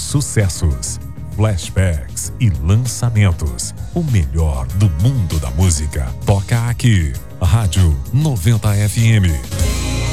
sucessos, flashbacks e lançamentos. O melhor do mundo da música toca aqui. Rádio 90 FM.